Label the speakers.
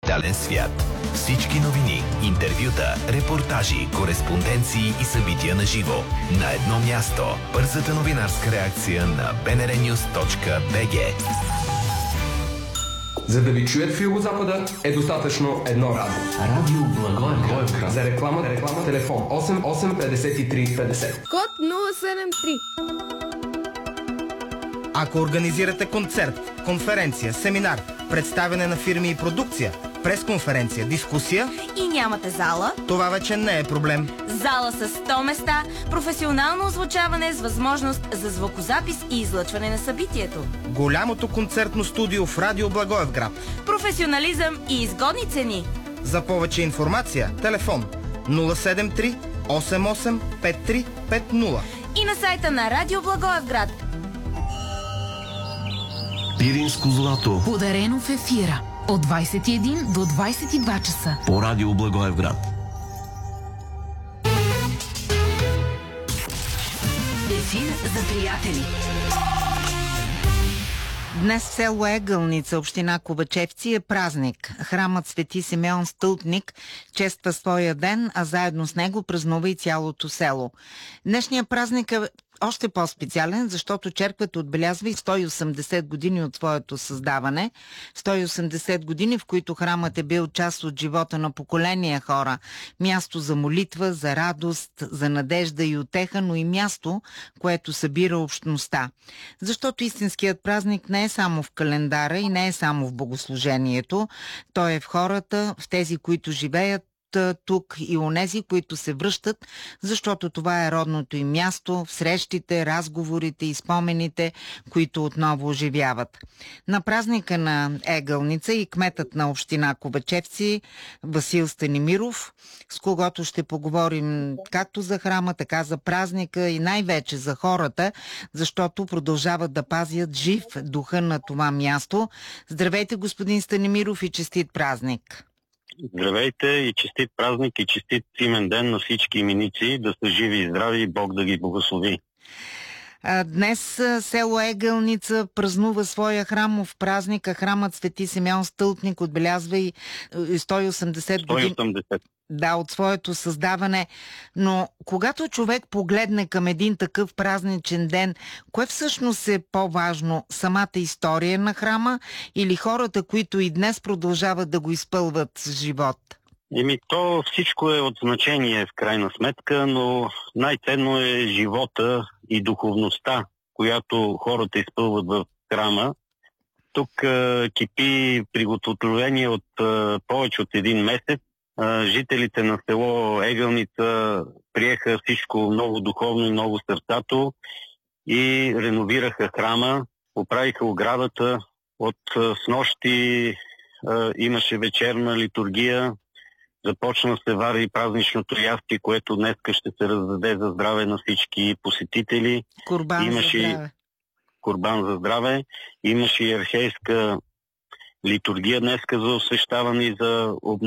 Speaker 1: дигитален свят. Всички новини, интервюта, репортажи, кореспонденции и събития на живо на едно място. Бързата новинарска реакция на bnrnews.bg.
Speaker 2: За да ви чуят в Югозапада е достатъчно едно радио.
Speaker 1: Радио Благоевград.
Speaker 2: За реклама, телефон 885350.
Speaker 3: Код 073.
Speaker 4: Ако организирате концерт, конференция, семинар, представяне на фирми и продукция, пресконференция, дискусия
Speaker 5: и нямате зала,
Speaker 4: това вече не е проблем.
Speaker 5: Зала с 100 места, професионално озвучаване с възможност за звукозапис и излъчване на събитието.
Speaker 4: Голямото концертно студио в Радио Благоевград.
Speaker 5: Професионализъм и изгодни цени.
Speaker 4: За повече информация, телефон 073 88 5350
Speaker 5: и на сайта на Радио Благоевград.
Speaker 6: Пиринско злато.
Speaker 7: Подарено в ефира от 21 до 22 часа.
Speaker 6: По Радио Благоевград.
Speaker 7: Ефир за приятели.
Speaker 8: Днес в село Егълница, община Ковачевци, е празник. Храмът Свети Симеон Стълпник чества своя ден, а заедно с него празнува и цялото село. Днешният празник е още по-специален, защото черквата отбелязва и 180 години от своето създаване. 180 години, в които храмът е бил част от живота на поколения хора. Място за молитва, за радост, за надежда и утеха, но и място, което събира общността. Защото истинският празник не е само в календара и не е само в богослужението. Той е в хората, в тези, които живеят тук, и онези, които се връщат, защото това е родното им място, в срещите, разговорите и спомените, които отново оживяват. На празника на Егълница и кметът на община Ковачевци Васил Станимиров, с когото ще поговорим както за храма, така за празника и най-вече за хората, защото продължават да пазят жив духа на това място. Здравейте, господин Станимиров, и честит празник!
Speaker 9: Здравейте и честит празник и честит имен ден на всички именици, да са живи и здрави и Бог да ги благослови.
Speaker 8: Днес село Егълница празнува своя храмов празник, а храмът Свети Симеон Стълпник отбелязва и 180 години.
Speaker 9: 180.
Speaker 8: Да, от своето създаване. Но когато човек погледне към един такъв празничен ден, кое всъщност е по-важно? Самата история на храма или хората, които и днес продължават да го изпълват с живот?
Speaker 9: То всичко е от значение в крайна сметка, но най-ценно е живота и духовността, която хората изпълват в храма. Тук кипи приготовление от повече от един месец. Жителите на село Егълница приеха всичко много духовно и много сърцато и реновираха храма, поправиха оградата. От снощи имаше вечерна литургия, започна се вари празничното ястие, което днес ще се раздаде за здраве на всички посетители.
Speaker 8: Курбан за здраве.
Speaker 9: Курбан за здраве. Имаше и архейска литургия днеска за освещаване и за